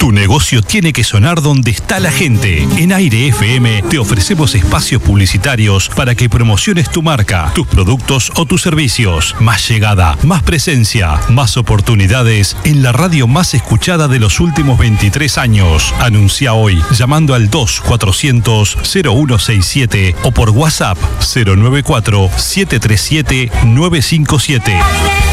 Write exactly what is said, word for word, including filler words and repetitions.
Tu negocio tiene que sonar donde está la gente. En Aire F M te ofrecemos espacios publicitarios para que promociones tu marca, tus productos o tus servicios. Más llegada, más presencia, más oportunidades en la radio más escuchada de los últimos veintitrés años. Anuncia hoy llamando al dos cuatrocientos cero uno sesenta y siete o por WhatsApp cero nueve cuatro siete tres siete nueve cinco siete.